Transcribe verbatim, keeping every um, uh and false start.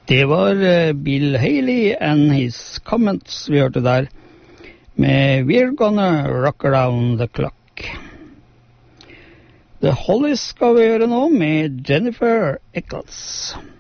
Det var uh, Bill Haley and his comments vi hørte der, med We're Gonna Rock Around the Clock. The Hollies skal vi gjøre nå med Jennifer Eccles.